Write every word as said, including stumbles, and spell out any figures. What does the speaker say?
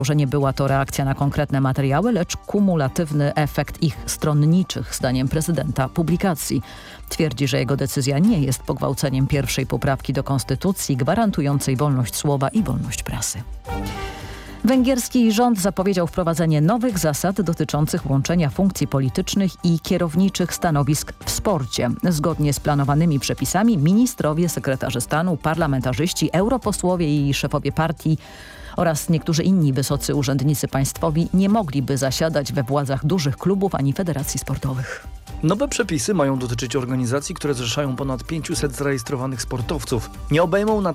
że nie była to reakcja na konkretne materiały, lecz kumulatywny efekt ich stronniczych, zdaniem prezydenta, publikacji. Twierdzi, że jego decyzja nie jest pogwałceniem pierwszej poprawki do konstytucji gwarantującej wolność słowa i wolność prasy. Węgierski rząd zapowiedział wprowadzenie nowych zasad dotyczących łączenia funkcji politycznych i kierowniczych stanowisk w sporcie. Zgodnie z planowanymi przepisami ministrowie, sekretarze stanu, parlamentarzyści, europosłowie i szefowie partii oraz niektórzy inni wysocy urzędnicy państwowi nie mogliby zasiadać we władzach dużych klubów ani federacji sportowych. Nowe przepisy mają dotyczyć organizacji, które zrzeszają ponad pięciuset zarejestrowanych sportowców. Nie obejmą